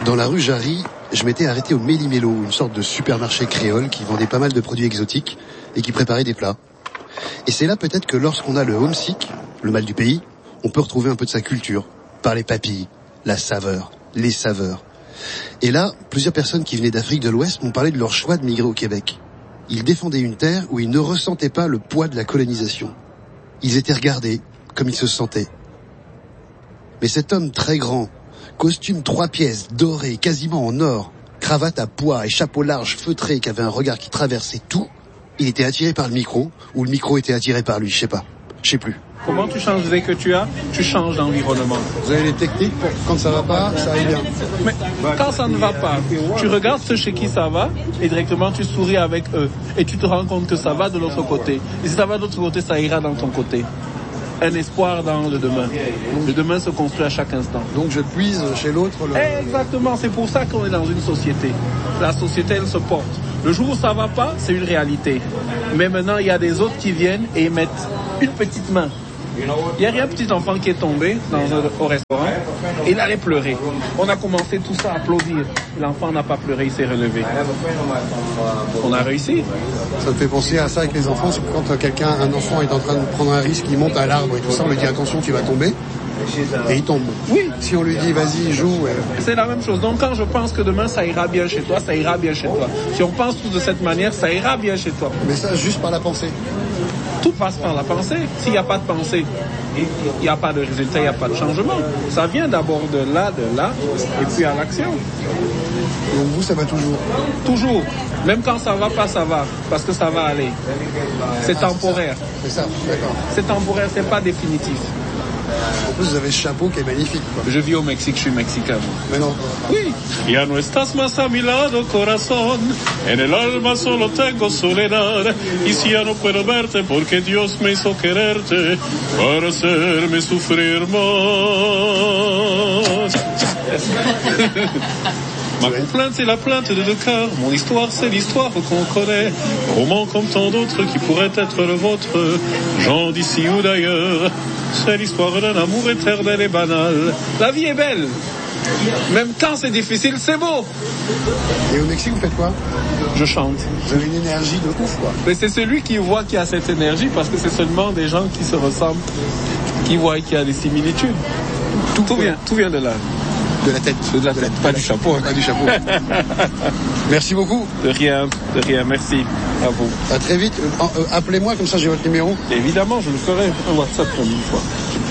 Dans la rue Jarry, je m'étais arrêté au Méli-Mélo, une sorte de supermarché créole qui vendait pas mal de produits exotiques et qui préparait des plats. Et c'est là peut-être que lorsqu'on a le homesick, le mal du pays, on peut retrouver un peu de sa culture, par les papilles, la saveur, les saveurs. Et là, plusieurs personnes qui venaient d'Afrique de l'Ouest m'ont parlé de leur choix de migrer au Québec. Ils défendaient une terre où ils ne ressentaient pas le poids de la colonisation. Ils étaient regardés comme ils se sentaient. Mais cet homme très grand, costume 3 pièces, doré, quasiment en or, cravate à pois et chapeau large feutré qui avait un regard qui traversait tout, il était attiré par le micro, ou le micro était attiré par lui, je sais plus. Comment tu changes dès que tu changes d'environnement. Vous avez les techniques pour quand ça va pas, ça aille bien. Mais quand ça ne va pas, tu regardes ceux chez qui ça va et directement tu souris avec eux. Et tu te rends compte que ça va de l'autre côté. Et si ça va de l'autre côté, ça ira dans ton côté. Un espoir dans le demain. Le demain se construit à chaque instant. Donc je puise chez l'autre. Exactement, c'est pour ça qu'on est dans une société. La société, elle se porte. Le jour où ça va pas, c'est une réalité. Mais maintenant, il y a des autres qui viennent et mettent une petite main. Il y a un petit enfant qui est tombé au restaurant et il allait pleurer. On a commencé tout ça à applaudir. L'enfant n'a pas pleuré, il s'est relevé. On a réussi. Ça me fait penser à ça avec les enfants, c'est que quand un enfant est en train de prendre un risque, il monte à l'arbre et tout ça, on lui dit attention, tu vas tomber. Et il tombe. Oui. Si on lui dit vas-y, joue. C'est la même chose. Donc quand je pense que demain ça ira bien chez toi, ça ira bien chez toi. Si on pense tous de cette manière, ça ira bien chez toi. Mais ça, juste par la pensée. Tout passe par la pensée. S'il n'y a pas de pensée, il n'y a pas de résultat, il n'y a pas de changement. Ça vient d'abord de là, et puis à l'action. Donc vous, ça va toujours? Toujours. Même quand ça va pas, ça va. Parce que ça va aller. C'est temporaire. C'est ça, d'accord. C'est temporaire, c'est pas définitif. En plus, vous avez ce chapeau qui est magnifique, quoi. Je vis au Mexique, je suis mexicain. Mais non. Oui. Ya no estás más a mi lado, corazón. En el alma solo tengo soledad. Y si ya no puedo verte, porque Dios me hizo quererte para hacerme sufrir más. Ma complainte c'est la plainte de deux cœurs. Mon histoire c'est l'histoire qu'on connaît. Roman comme tant d'autres qui pourraient être le vôtre. Gens d'ici ou d'ailleurs. C'est l'histoire d'un amour éternel et banal. La vie est belle. Même quand c'est difficile, c'est beau. Et au Mexique, vous faites quoi? Je chante. Vous avez une énergie de ouf, quoi. Mais c'est celui qui voit qu'il y a cette énergie parce que c'est seulement des gens qui se ressemblent, qui voient qu'il y a des similitudes. Tout vient de là. De la tête. De la tête, pas du chapeau. Pas du chapeau. Merci beaucoup. De rien, merci à vous. À très vite. Appelez-moi, comme ça j'ai votre numéro. Évidemment, je le ferai. Un WhatsApp comme une fois.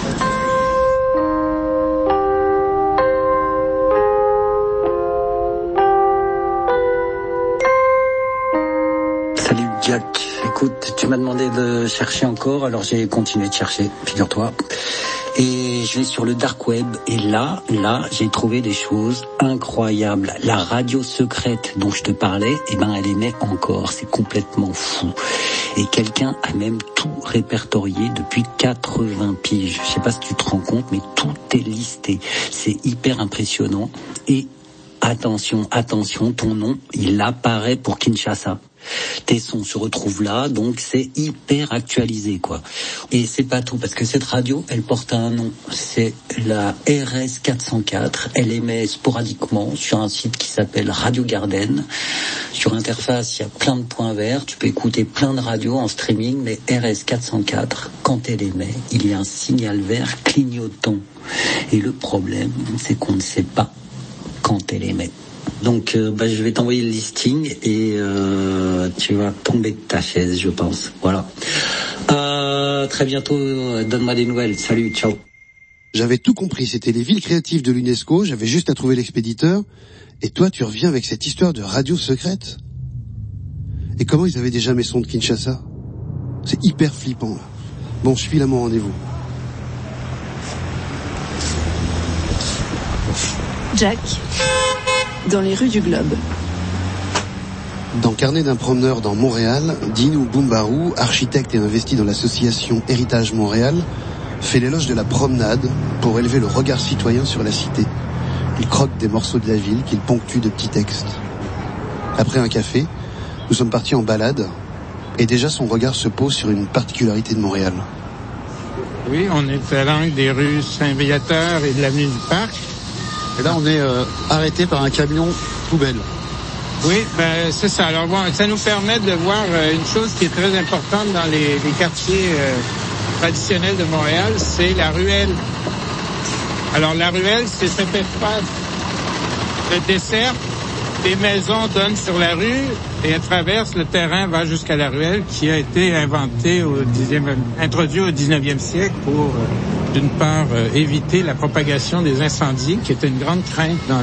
Salut Jack. Écoute, tu m'as demandé de chercher encore, alors j'ai continué de chercher, figure-toi. Et je vais sur le dark web et là, j'ai trouvé des choses incroyables. La radio secrète dont je te parlais, elle émet encore. C'est complètement fou. Et quelqu'un a même tout répertorié depuis 80 piges. Je sais pas si tu te rends compte, mais tout est listé. C'est hyper impressionnant. Et attention, ton nom, il apparaît pour Kinshasa. Tes sons se retrouvent là, donc c'est hyper actualisé, quoi. Et c'est pas tout, parce que cette radio, elle porte un nom. C'est la RS 404. Elle émet sporadiquement sur un site qui s'appelle Radio Garden. Sur interface, il y a plein de points verts. Tu peux écouter plein de radios en streaming, mais RS 404, quand elle émet, il y a un signal vert clignotant. Et le problème, c'est qu'on ne sait pas quand elle émet. Donc je vais t'envoyer le listing et tu vas tomber de ta chaise, je pense. Voilà. Très bientôt, donne-moi des nouvelles. Salut, ciao. J'avais tout compris, c'était les villes créatives de l'UNESCO, j'avais juste à trouver l'expéditeur. Et toi, tu reviens avec cette histoire de radio secrète? Et comment ils avaient déjà mes sons de Kinshasa? C'est hyper flippant, là. Bon, je file à mon rendez-vous. Jack, dans les rues du Globe. Dans Carnet d'un promeneur dans Montréal, Dinou Boumbarou, architecte et investi dans l'association Héritage Montréal, fait l'éloge de la promenade pour élever le regard citoyen sur la cité. Il croque des morceaux de la ville qu'il ponctue de petits textes. Après un café, nous sommes partis en balade et déjà son regard se pose sur une particularité de Montréal. Oui, on est à l'angle des rues Saint-Viateur et de l'avenue du Parc. Et là, on est arrêté par un camion poubelle. Oui, c'est ça. Alors bon, ça nous permet de voir une chose qui est très importante dans les quartiers traditionnels de Montréal, c'est la ruelle. Alors la ruelle, c'est cet espace de dessert. Les maisons donnent sur la rue et à travers le terrain va jusqu'à la ruelle qui a été introduit au 19e siècle pour, d'une part, éviter la propagation des incendies, qui était une grande crainte dans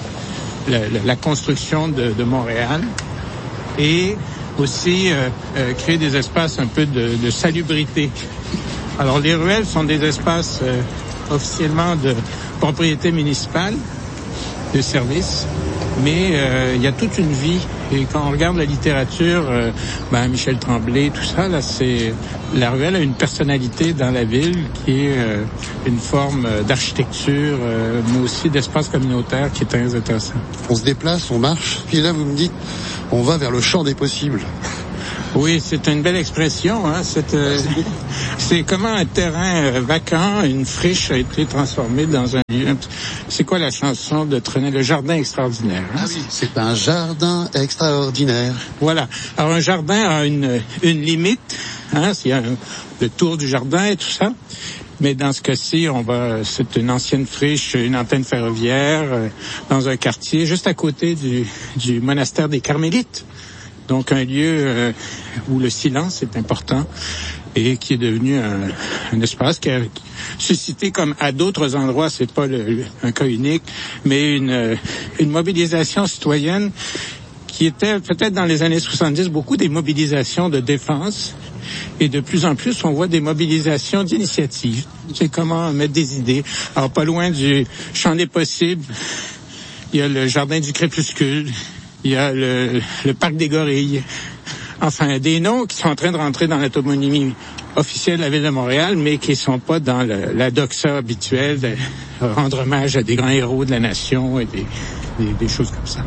la construction de Montréal, et aussi créer des espaces un peu de salubrité. Alors les ruelles sont des espaces officiellement de propriété municipale, de service, mais il y a toute une vie. Et quand on regarde la littérature, Michel Tremblay, tout ça, là, la ruelle a une personnalité dans la ville qui est une forme d'architecture, mais aussi d'espace communautaire qui est très intéressant. On se déplace, on marche, puis là vous me dites, on va vers le champ des possibles. Oui, c'est une belle expression. Hein. C'est comment un terrain vacant, une friche a été transformée dans un lieu. C'est quoi la chanson de Trenet, le jardin extraordinaire? Hein? Ah oui, c'est un jardin extraordinaire. Voilà. Alors un jardin a une limite. Hein, il y a le tour du jardin et tout ça. Mais dans ce cas-ci, c'est une ancienne friche, une antenne ferroviaire, dans un quartier juste à côté du monastère des Carmélites. Donc un lieu où le silence est important et qui est devenu un espace qui a suscité, comme à d'autres endroits, c'est pas un cas unique, mais une mobilisation citoyenne qui était peut-être dans les années 70 beaucoup des mobilisations de défense. Et de plus en plus, on voit des mobilisations d'initiatives. C'est comment mettre des idées. Alors, pas loin du champ des possibles, il y a le jardin du crépuscule, il y a le parc des gorilles. Enfin, des noms qui sont en train de rentrer dans la toponymie officielle de la Ville de Montréal, mais qui ne sont pas dans la doxa habituelle de rendre hommage à des grands héros de la nation et des choses comme ça.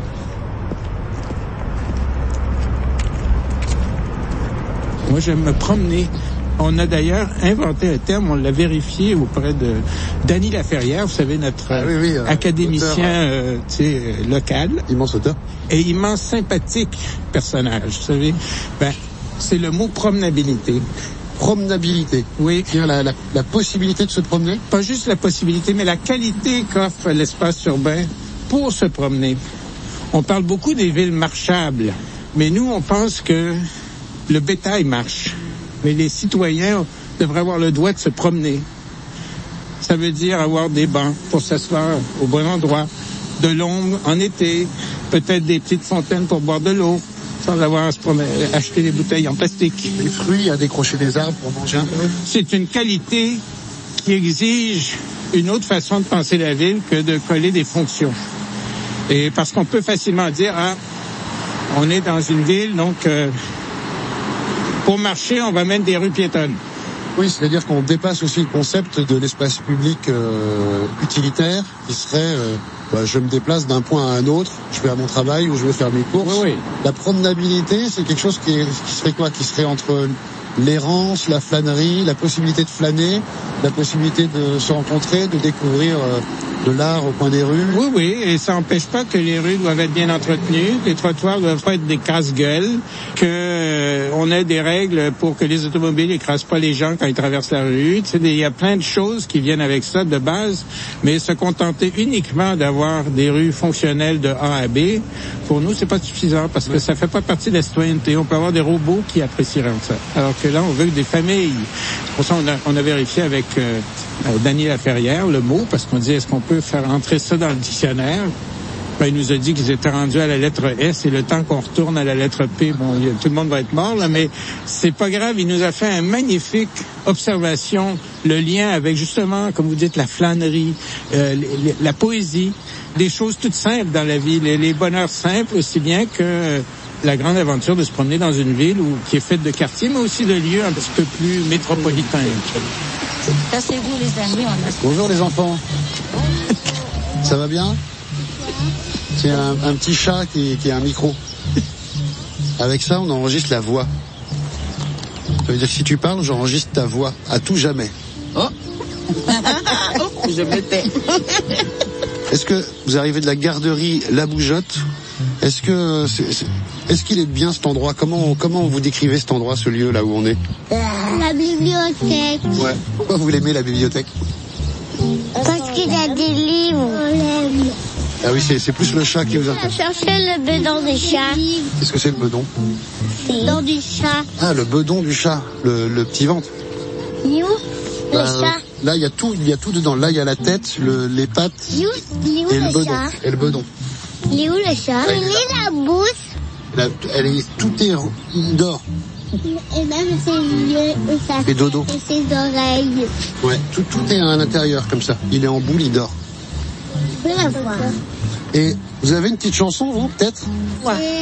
Moi, j'aime me promener. On a d'ailleurs inventé un terme, on l'a vérifié auprès de Dany Laferrière, vous savez, notre académicien local. Immense auteur. Et immense sympathique personnage, vous savez. C'est le mot promenabilité. Promenabilité. Oui. C'est-à-dire la possibilité de se promener? Pas juste la possibilité, mais la qualité qu'offre l'espace urbain pour se promener. On parle beaucoup des villes marchables, mais nous, on pense que le bétail marche. Mais les citoyens devraient avoir le droit de se promener. Ça veut dire avoir des bancs pour s'asseoir au bon endroit, de l'ombre en été, peut-être des petites fontaines pour boire de l'eau, sans avoir à se promener, acheter des bouteilles en plastique. Des fruits, à décrocher des arbres pour manger un peu. C'est une qualité qui exige une autre façon de penser la ville que de coller des fonctions. Et parce qu'on peut facilement dire, on est dans une ville, donc pour marcher, on va mettre des rues piétonnes. Oui, c'est-à-dire qu'on dépasse aussi le concept de l'espace public utilitaire, qui serait, je me déplace d'un point à un autre, je vais à mon travail ou je vais faire mes courses. Oui. La promenabilité, c'est quelque chose qui serait quoi? Qui serait entre l'errance, la flânerie, la possibilité de flâner, la possibilité de se rencontrer, de découvrir de l'art au coin des rues. Oui, et ça n'empêche pas que les rues doivent être bien entretenues, que les trottoirs doivent pas être des casse-gueules, que on ait des règles pour que les automobiles n'écrasent pas les gens quand ils traversent la rue. Tu sais, il y a plein de choses qui viennent avec ça de base, mais se contenter uniquement d'avoir des rues fonctionnelles de A à B, pour nous, c'est pas suffisant parce que ça fait pas partie de la citoyenneté. On peut avoir des robots qui apprécieraient ça. Alors que là, on veut que des familles. Pour ça, on a vérifié avec Dany Laferrière le mot, parce qu'on dit, est-ce qu'on peut faire entrer ça dans le dictionnaire? Il nous a dit qu'ils étaient rendus à la lettre S et le temps qu'on retourne à la lettre P, tout le monde va être mort, là, mais c'est pas grave. Il nous a fait un magnifique observation, le lien avec justement, comme vous dites, la flânerie, la poésie, des choses toutes simples dans la vie, les bonheurs simples aussi bien que la grande aventure de se promener dans une ville qui est faite de quartiers, mais aussi de lieux un petit peu plus métropolitains. Passez-vous les amis. Bonjour les enfants. Ça va bien? C'est un petit chat qui a un micro. Avec ça, on enregistre la voix. Ça veut dire que si tu parles, j'enregistre ta voix à tout jamais. Oh. Je me tais. Est-ce que vous arrivez de la garderie La Bougeotte? Est-ce qu'il est bien cet endroit? Comment vous décrivez cet endroit, ce lieu là où on est? La bibliothèque. Ouais. Pourquoi vous l'aimez, la bibliothèque? Parce qu'il y a des livres. Ah oui, c'est plus le chat qui vous On a intéresse. cherché le bedon du chat. Qu'est-ce que c'est le bedon? Le bedon du chat. Ah, le bedon du chat, le petit ventre. You, le Bah, chat. là, il y a tout dedans. Là, il y a la tête, les pattes You, il est où et le le bedon. chat? Et le bedon. Il est où le chat? Ouais, Il est la bouche. Là, tout est d'or. Et même ses yeux et sa Et dodo. et ses oreilles. Ouais, tout est à l'intérieur comme ça. Il est en boule, il dort. Je peux la voir. Et vous avez une petite chanson, vous, peut-être? Ouais.